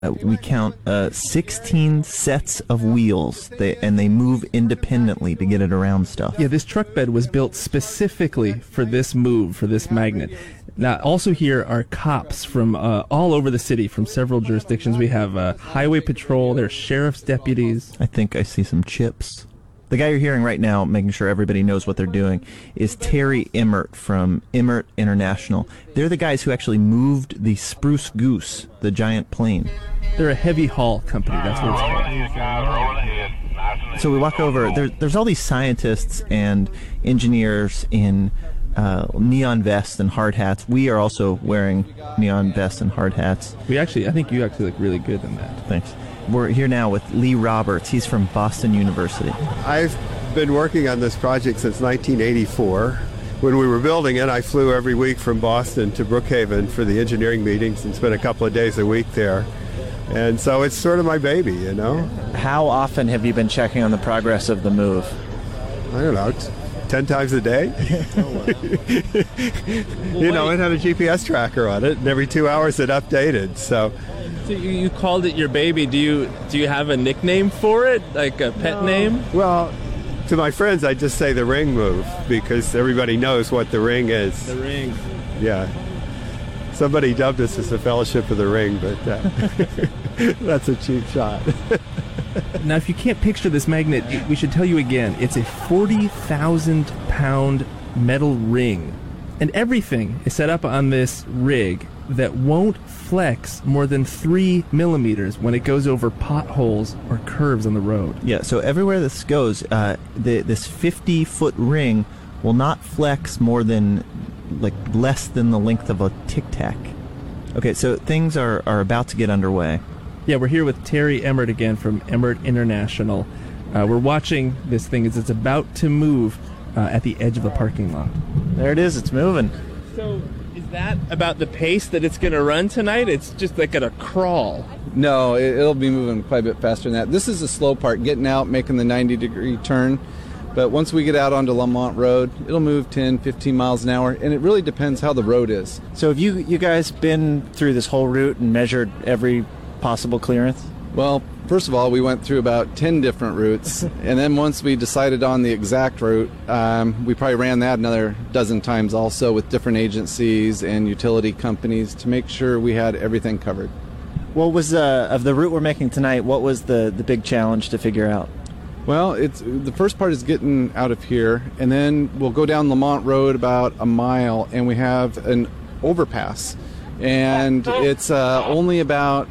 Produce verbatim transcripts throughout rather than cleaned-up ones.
Uh, we count uh, sixteen sets of wheels, they, and they move independently to get it around stuff. Yeah, this truck bed was built specifically for this move, for this magnet. Now, also here are cops from uh, all over the city, from several jurisdictions. We have uh, highway patrol, there's sheriff's deputies. I think I see some chips. The guy you're hearing right now, making sure everybody knows what they're doing, is Terry Emmert from Emmert International. They're the guys who actually moved the Spruce Goose, the giant plane. They're a heavy haul company, that's what it's called. So we walk over, there, there's all these scientists and engineers in uh, neon vests and hard hats. We are also wearing neon vests and hard hats. We actually, I think you actually look really good in that. Thanks. We're here now with Lee Roberts. He's from Boston University. I've been working on this project since nineteen eighty-four. When we were building it, I flew every week from Boston to Brookhaven for the engineering meetings and spent a couple of days a week there. And so it's sort of my baby, you know? How often have you been checking on the progress of the move? I don't know, t- ten times a day. You know, it had a G P S tracker on it, and every two hours it updated, so... So you, you called it your baby. Do you do you have a nickname for it, like a pet No. name? Well, to my friends, I just say the ring move, because everybody knows what the ring is. The ring. Yeah. Somebody dubbed us as the Fellowship of the Ring, but uh, that's a cheap shot. Now, if you can't picture this magnet, we should tell you again. It's a forty thousand pound metal ring. And everything is set up on this rig that won't flex more than three millimeters when it goes over potholes or curves on the road. Yeah, so everywhere this goes, uh, the, this fifty-foot ring will not flex more than, like, less than the length of a Tic Tac. Okay, so things are, are about to get underway. Yeah, we're here with Terry Emmert again from Emmert International. Uh, we're watching this thing as it's about to move uh, at the edge of the parking lot. There it is, it's moving. So, is that about the pace that it's going to run tonight? It's just like at a crawl. No, it, it'll be moving quite a bit faster than that. This is the slow part, getting out, making the ninety degree turn. But once we get out onto Lamont Road, it'll move ten, fifteen miles an hour, and it really depends how the road is. So have you, you guys been through this whole route and measured every possible clearance? Well, first of all, we went through about ten different routes, and then once we decided on the exact route, um, we probably ran that another dozen times also with different agencies and utility companies to make sure we had everything covered. What was, uh, of the route we're making tonight, what was the, the big challenge to figure out? Well, it's the first part is getting out of here, and then we'll go down Lamont Road about a mile, and we have an overpass, and it's uh, only about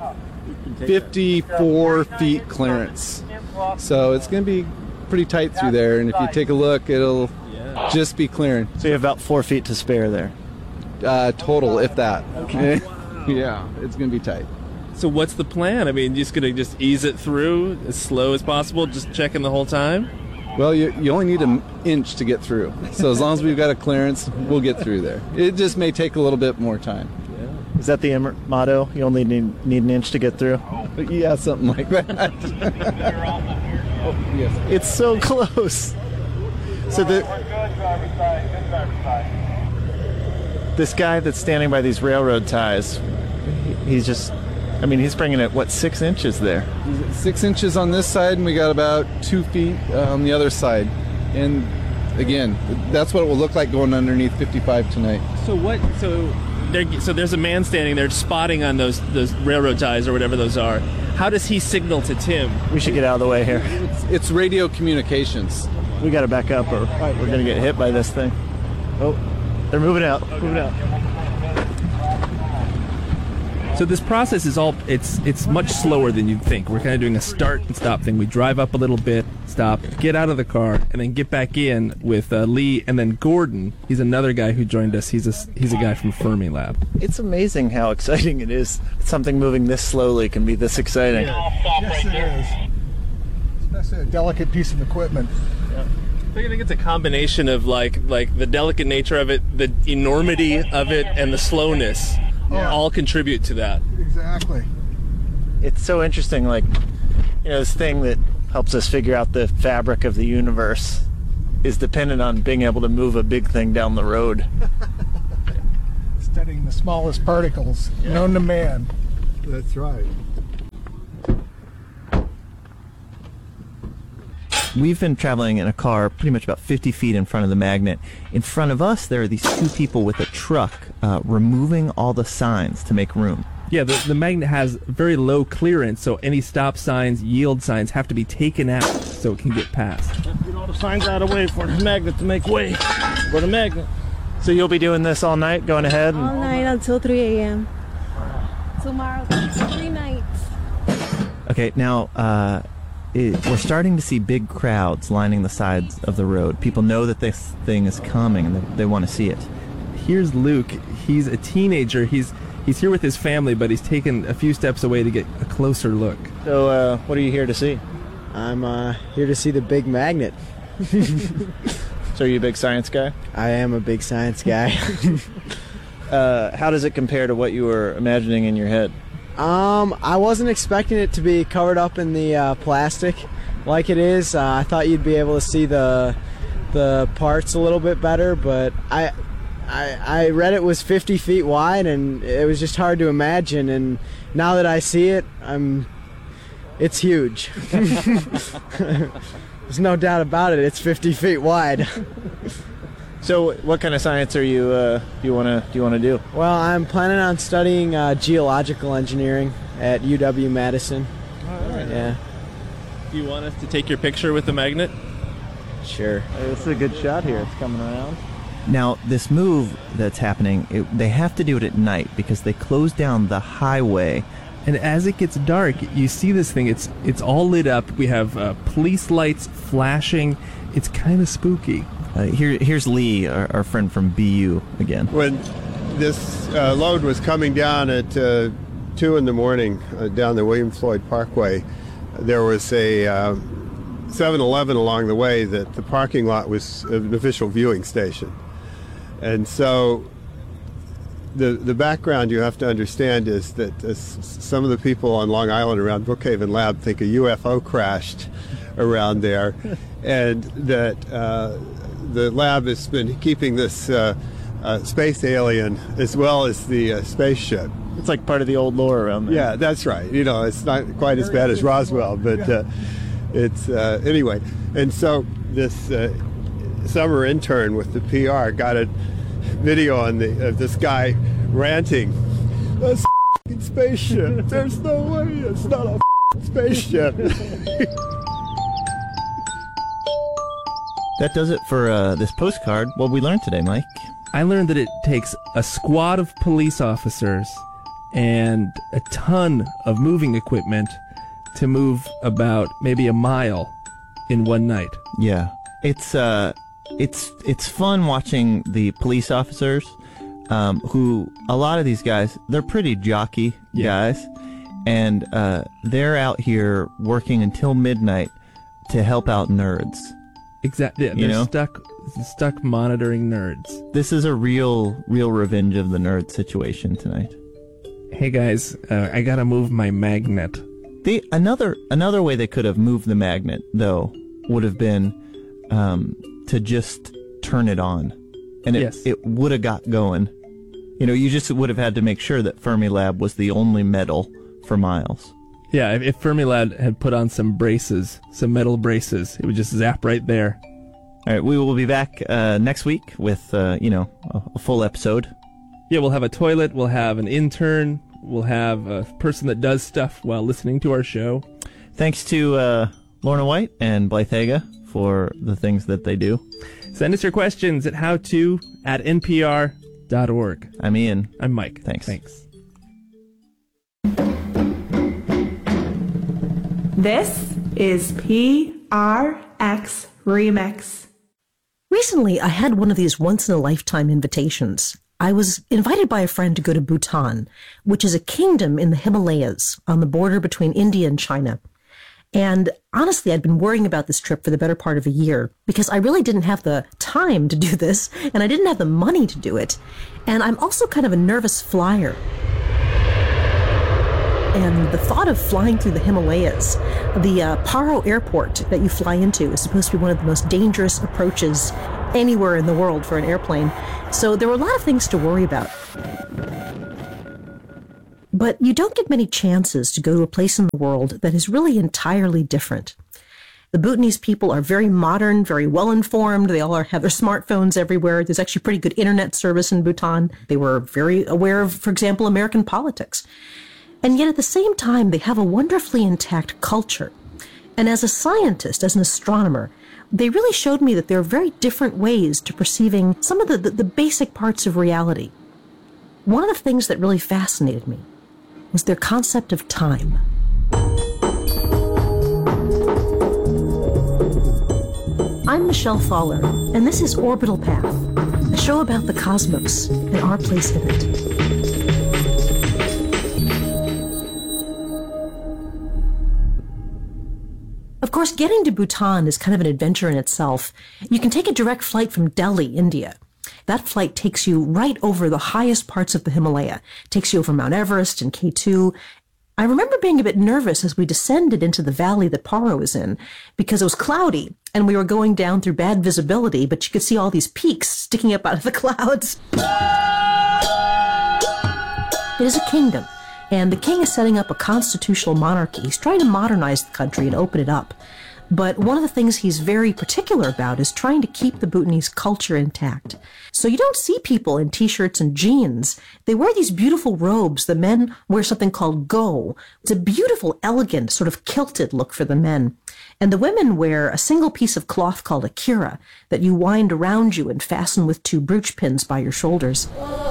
fifty-four feet clearance. So it's going to be pretty tight through there, and if you take a look, it'll just be clearing. So you have about four feet to spare there. Uh, total, if that. Okay. Yeah, it's going to be tight. So what's the plan? I mean, just going to just ease it through as slow as possible, just checking the whole time? Well, you, you only need an inch to get through. So as long as we've got a clearance, we'll get through there. It just may take a little bit more time. Is that the Emmert motto? You only need, need an inch to get through? But yeah, something like that. Oh, yes. It's so close. So the this guy that's standing by these railroad ties, he's just, I mean, he's bringing it, what, six inches there? Six inches on this side, and we got about two feet uh, on the other side. And again, that's what it will look like going underneath fifty-five tonight. So what, so... There, so there's a man standing there spotting on those those railroad ties or whatever those are. How does he signal to Tim? We should get out of the way here. It's, it's radio communications. We got to back up or we're going to get hit by this thing. Oh, they're moving out. Okay. Moving out. So this process is all, it's it's much slower than you'd think. We're kind of doing a start and stop thing. We drive up a little bit, stop, get out of the car, and then get back in with uh, Lee, and then Gordon. He's another guy who joined us. He's a, he's a guy from Fermilab. It's amazing how exciting it is. Something moving this slowly can be this exciting. Yes, it is. Especially a delicate piece of equipment. Yeah. I think it's a combination of like like the delicate nature of it, the enormity of it, and the slowness. Yeah. All contribute to that. Exactly. It's so interesting, like, you know, this thing that helps us figure out the fabric of the universe is dependent on being able to move a big thing down the road. Studying the smallest particles known to man. That's right. We've been traveling in a car pretty much about fifty feet in front of the magnet. In front of us, there are these two people with a truck uh, removing all the signs to make room. Yeah, the, the magnet has very low clearance, so any stop signs, yield signs have to be taken out so it can get past. Get all the signs out of the way for the magnet to make way for the magnet. So you'll be doing this all night, going ahead? All night until three a.m. Tomorrow, three nights. Okay, now uh, it, we're starting to see big crowds lining the sides of the road. People know that this thing is coming and they, they want to see it. Here's Luke. He's a teenager. He's he's here with his family, but he's taken a few steps away to get a closer look. So, uh, what are you here to see? I'm uh, here to see the big magnet. So, are you a big science guy? I am a big science guy. uh, how does it compare to what you were imagining in your head? Um, I wasn't expecting it to be covered up in the uh, plastic like it is. Uh, I thought you'd be able to see the the parts a little bit better, but I, I I read it was fifty feet wide, and it was just hard to imagine. And now that I see it, I'm it's huge. There's no doubt about it. It's fifty feet wide. So, what kind of science are you uh, you wanna do you wanna do? Well, I'm planning on studying uh, geological engineering at U W Madison. All right. Yeah. Do you want us to take your picture with the magnet? Sure. This is a good shot here. It's coming around. Now, this move that's happening, it, they have to do it at night because they close down the highway. And as it gets dark, you see this thing. It's it's all lit up. We have uh, police lights flashing. It's kind of spooky. Uh, here, here's Lee, our, our friend from B U again. When this uh, load was coming down at uh, two in the morning uh, down the William Floyd Parkway, there was a uh, seven eleven along the way that the parking lot was an official viewing station. And so the the background you have to understand is that uh, some of the people on Long Island around Brookhaven Lab think a U F O crashed around there, and that uh, the lab has been keeping this uh, uh, space alien as well as the uh, spaceship. It's like part of the old lore around there. Yeah, that's right. You know, it's not quite as bad as Roswell, but uh, it's uh, anyway. And so this uh, summer intern with the P R got a video on the of this guy ranting, "That's a f***ing spaceship. There's no way it's not a f***ing spaceship." That does it for uh, this postcard. What we learned today, Mike? I learned that it takes a squad of police officers and a ton of moving equipment to move about maybe a mile in one night. Yeah, it's uh, it's it's fun watching the police officers, um, who a lot of these guys, they're pretty jockey Yeah. guys, and uh, they're out here working until midnight to help out nerds. Exactly. They're You know? stuck stuck monitoring nerds. This is a real, real revenge of the nerd situation tonight. Hey guys, uh, I gotta move my magnet. The another another way they could have moved the magnet, though, would have been um, to just turn it on, and it Yes. it would have got going. You know, you just would have had to make sure that Fermilab was the only metal for miles. Yeah, if, if Fermilab had put on some braces, some metal braces, it would just zap right there. All right, we will be back uh, next week with uh, you know a, a full episode. Yeah, we'll have a toilet, we'll have an intern, we'll have a person that does stuff while listening to our show. Thanks to uh, Lorna White and Blythe Haga for the things that they do. Send us your questions at howto at npr dot org. I'm Ian. I'm Mike. Thanks. Thanks. This is P R X Remix. Recently, I had one of these once-in-a-lifetime invitations. I was invited by a friend to go to Bhutan, which is a kingdom in the Himalayas on the border between India and China. And honestly, I'd been worrying about this trip for the better part of a year because I really didn't have the time to do this, and I didn't have the money to do it. And I'm also kind of a nervous flyer. And the thought of flying through the Himalayas, the uh, Paro airport that you fly into is supposed to be one of the most dangerous approaches anywhere in the world for an airplane. So there were a lot of things to worry about. But you don't get many chances to go to a place in the world that is really entirely different. The Bhutanese people are very modern, very well-informed. They all are, have their smartphones everywhere. There's actually pretty good internet service in Bhutan. They were very aware of, for example, American politics. And yet at the same time, they have a wonderfully intact culture. And as a scientist, as an astronomer, they really showed me that there are very different ways to perceiving some of the, the, the basic parts of reality. One of the things that really fascinated me was their concept of time. I'm Michelle Thaller, and this is Orbital Path, a show about the cosmos and our place in it. Of course, getting to Bhutan is kind of an adventure in itself. You can take a direct flight from Delhi, India. That flight takes you right over the highest parts of the Himalaya. It takes you over Mount Everest and K two. I remember being a bit nervous as we descended into the valley that Paro is in, because it was cloudy and we were going down through bad visibility, but you could see all these peaks sticking up out of the clouds. It is a kingdom, and the king is setting up a constitutional monarchy. He's trying to modernize the country and open it up. But one of the things he's very particular about is trying to keep the Bhutanese culture intact. So you don't see people in t-shirts and jeans. They wear these beautiful robes. The men wear something called go. It's a beautiful, elegant, sort of kilted look for the men. And the women wear a single piece of cloth called a kira that you wind around you and fasten with two brooch pins by your shoulders.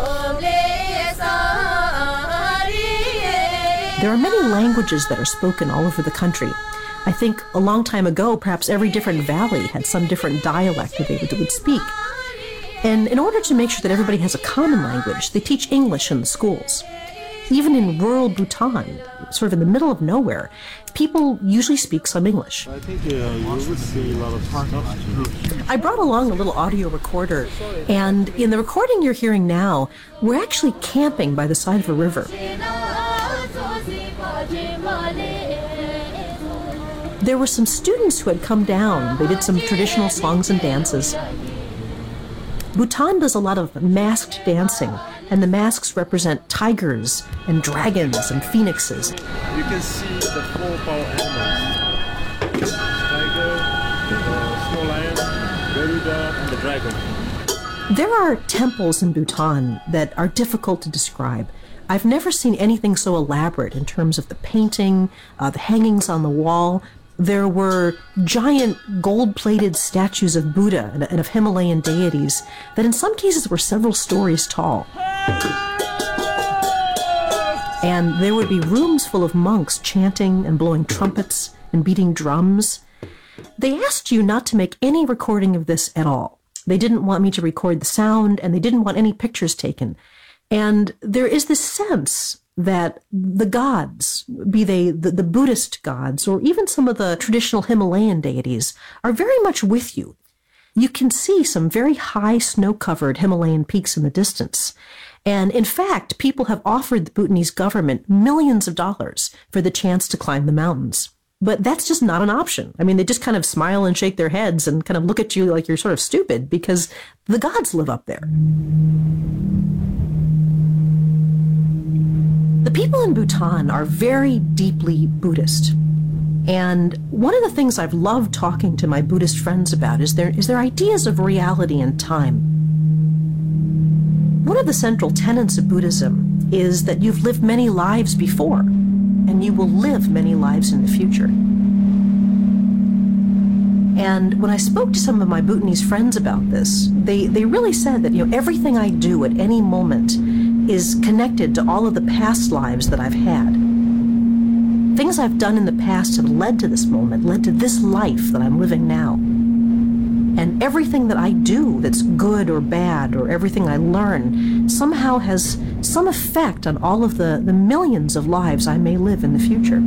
There are many languages that are spoken all over the country. I think a long time ago, perhaps every different valley had some different dialect that they would, would speak. And in order to make sure that everybody has a common language, they teach English in the schools. Even in rural Bhutan, sort of in the middle of nowhere, people usually speak some English. I think uh, you would see a lot of stuff. I brought along a little audio recorder, and in the recording you're hearing now, we're actually camping by the side of a river. There were some students who had come down. They did some traditional songs and dances. Bhutan does a lot of masked dancing, and the masks represent tigers and dragons and phoenixes. You can see the four power animals. Tiger, the snow lion, Garuda, and the dragon. There are temples in Bhutan that are difficult to describe. I've never seen anything so elaborate in terms of the painting, uh, the hangings on the wall. There were giant gold-plated statues of Buddha and, and of Himalayan deities that in some cases were several stories tall. And there would be rooms full of monks chanting and blowing trumpets and beating drums. They asked you not to make any recording of this at all. They didn't want me to record the sound, and they didn't want any pictures taken. And there is this sense that the gods, be they the, the Buddhist gods or even some of the traditional Himalayan deities, are very much with you. You can see some very high snow-covered Himalayan peaks in the distance. And in fact, people have offered the Bhutanese government millions of dollars for the chance to climb the mountains. But that's just not an option. I mean, they just kind of smile and shake their heads and kind of look at you like you're sort of stupid because the gods live up there. The people in Bhutan are very deeply Buddhist. And one of the things I've loved talking to my Buddhist friends about is their, is their ideas of reality and time. One of the central tenets of Buddhism is that you've lived many lives before, and you will live many lives in the future. And when I spoke to some of my Bhutanese friends about this, they, they really said that, you know, everything I do at any moment is connected to all of the past lives that I've had. Things I've done in the past have led to this moment, led to this life that I'm living now. And everything that I do that's good or bad, or everything I learn, somehow has some effect on all of the, the millions of lives I may live in the future.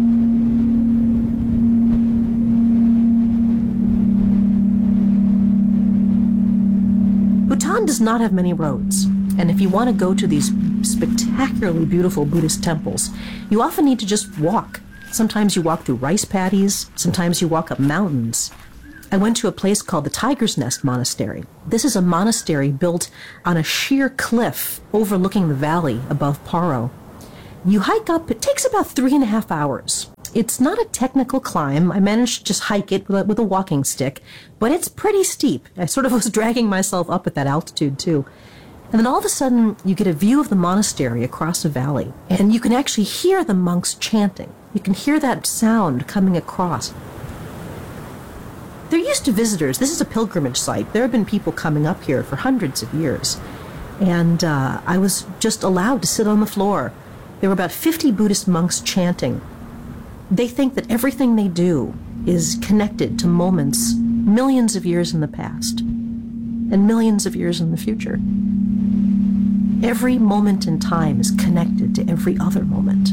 Bhutan does not have many roads. And if you want to go to these spectacularly beautiful Buddhist temples, you often need to just walk. Sometimes you walk through rice paddies, sometimes you walk up mountains. I went to a place called the Tiger's Nest Monastery. This is a monastery built on a sheer cliff overlooking the valley above Paro. You hike up, it takes about three and a half hours. It's not a technical climb. I managed to just hike it with a, with a walking stick, but it's pretty steep. I sort of was dragging myself up at that altitude, too. And then all of a sudden, you get a view of the monastery across a valley, and you can actually hear the monks chanting. You can hear that sound coming across. They're used to visitors. This is a pilgrimage site. There have been people coming up here for hundreds of years. And uh, I was just allowed to sit on the floor. There were about fifty Buddhist monks chanting. They think that everything they do is connected to moments millions of years in the past and millions of years in the future. Every moment in time is connected to every other moment.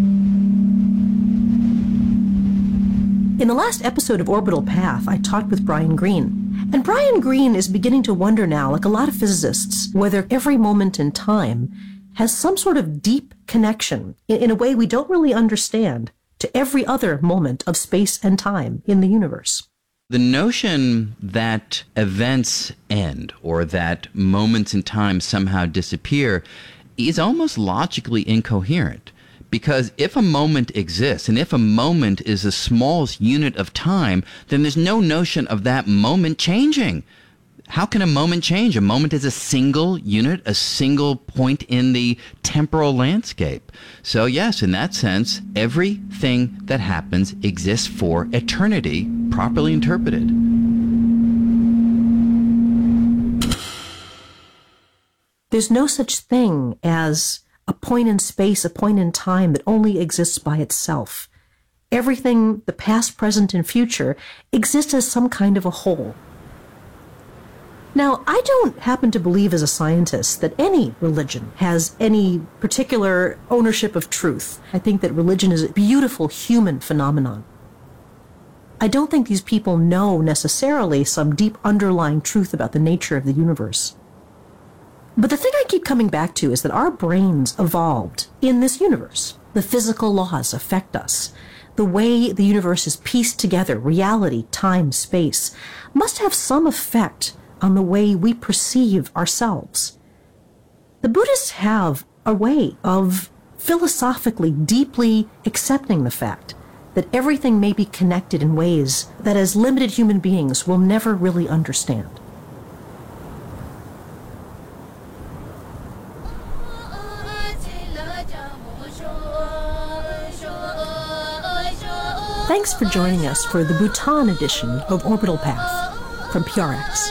In the last episode of Orbital Path, I talked with Brian Greene. And Brian Greene is beginning to wonder now, like a lot of physicists, whether every moment in time has some sort of deep connection, in, in a way we don't really understand, to every other moment of space and time in the universe. The notion that events end or that moments in time somehow disappear is almost logically incoherent. Because if a moment exists, and if a moment is the smallest unit of time, then there's no notion of that moment changing. How can a moment change? A moment is a single unit, a single point in the temporal landscape. So yes, in that sense, everything that happens exists for eternity, properly interpreted. There's no such thing as a point in space, a point in time that only exists by itself. Everything, the past, present, and future, exists as some kind of a whole. Now, I don't happen to believe as a scientist that any religion has any particular ownership of truth. I think that religion is a beautiful human phenomenon. I don't think these people know necessarily some deep underlying truth about the nature of the universe. But the thing I keep coming back to is that our brains evolved in this universe. The physical laws affect us. The way the universe is pieced together, reality, time, space, must have some effect on the way we perceive ourselves. The Buddhists have a way of philosophically, deeply accepting the fact that everything may be connected in ways that as limited human beings will never really understand. Thanks for joining us for the Bhutan edition of Orbital Path from P R X.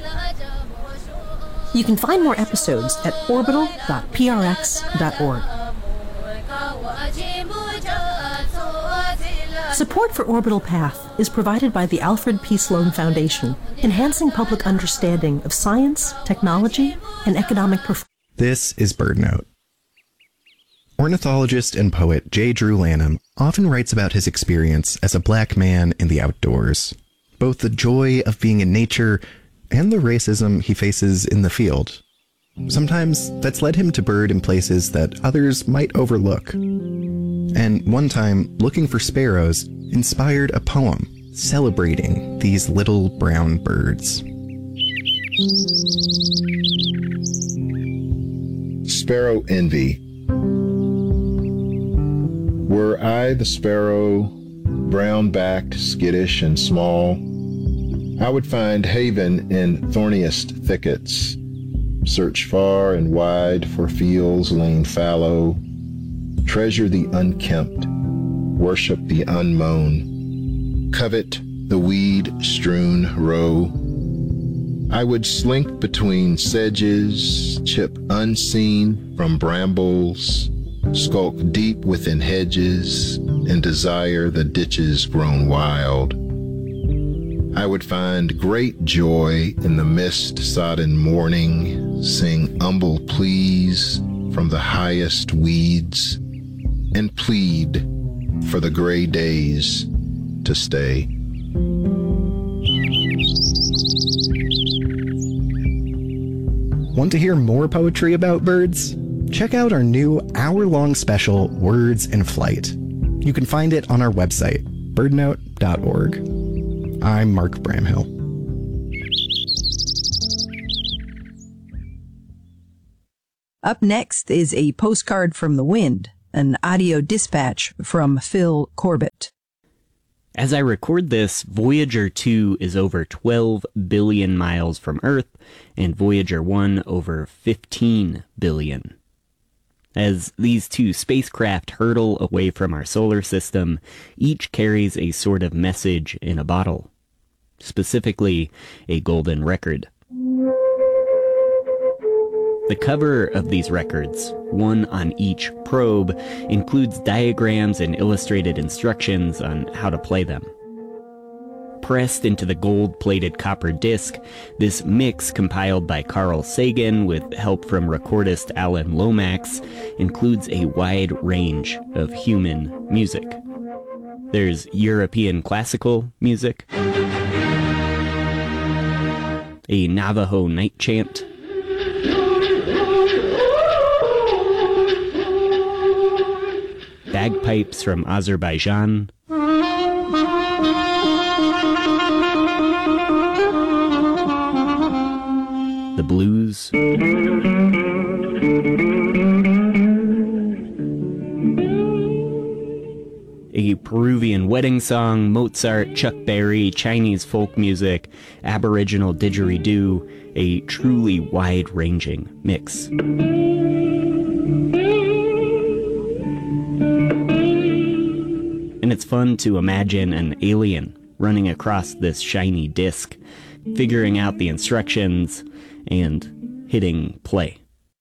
You can find more episodes at orbital dot p r x dot org. Support for Orbital Path is provided by the Alfred P. Sloan Foundation, enhancing public understanding of science, technology, and economic performance. This is BirdNote. Ornithologist and poet J. Drew Lanham often writes about his experience as a black man in the outdoors, both the joy of being in nature and the racism he faces in the field. Sometimes that's led him to bird in places that others might overlook. And one time, looking for sparrows inspired a poem celebrating these little brown birds. Sparrow Envy. Were I the sparrow, brown-backed, skittish, and small, I would find haven in thorniest thickets, search far and wide for fields lain fallow, treasure the unkempt, worship the unmown, covet the weed-strewn row. I would slink between sedges, chip unseen from brambles, skulk deep within hedges, and desire the ditches grown wild. I would find great joy in the mist-sodden morning, sing humble pleas from the highest weeds, and plead for the gray days to stay. Want to hear more poetry about birds? Check out our new hour-long special, Words in Flight. You can find it on our website, bird note dot org. I'm Mark Bramhill. Up next is a postcard from the wind. An audio dispatch from Phil Corbett. As I record this, Voyager two is over twelve billion miles from Earth, and Voyager one over fifteen billion. As these two spacecraft hurtle away from our solar system, each carries a sort of message in a bottle. Specifically, a golden record. The cover of these records, one on each probe, includes diagrams and illustrated instructions on how to play them. Pressed into the gold-plated copper disc, this mix compiled by Carl Sagan with help from recordist Alan Lomax includes a wide range of human music. There's European classical music, a Navajo night chant, bagpipes from Azerbaijan, the blues, a Peruvian wedding song, Mozart, Chuck Berry, Chinese folk music, Aboriginal didgeridoo, a truly wide-ranging mix. And it's fun to imagine an alien running across this shiny disc, figuring out the instructions, and hitting play.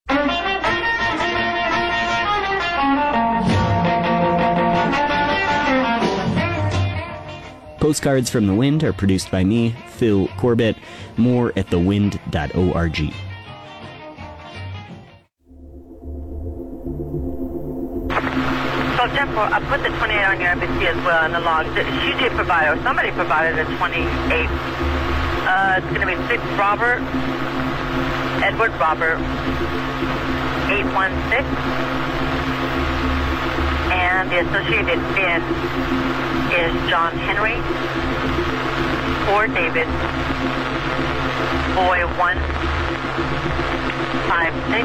Postcards from the Wind are produced by me, Phil Corbett. More at the wind dot org. So, Jeff, I put the twenty-eight on your N B C as well in the log. She did provide, or somebody provided a twenty-eight. Uh, it's going to be six Robert, Edward Robert, eight one six. And the associated bin is John Henry, four David, boy one, five six,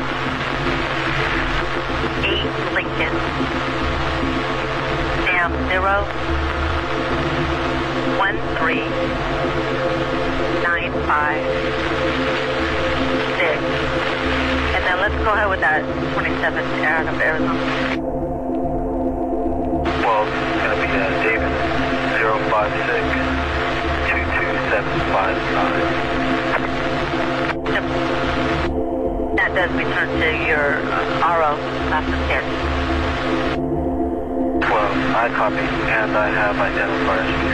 eight Lincoln, Sam zero, one three, nine five, six. And then let's go ahead with that twenty-seven out of Arizona. Well, it's going to be uh, David zero five six, two two seven five nine. That does return to your uh, R O after care. twelve, I copy, and I have identifiers.